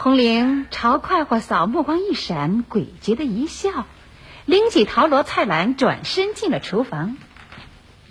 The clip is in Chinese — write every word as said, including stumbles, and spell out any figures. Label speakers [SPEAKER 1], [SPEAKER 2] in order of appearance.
[SPEAKER 1] 红玲朝快活嫂目光一闪，诡谲的一笑，拎起陶罗菜篮，转身进了厨房。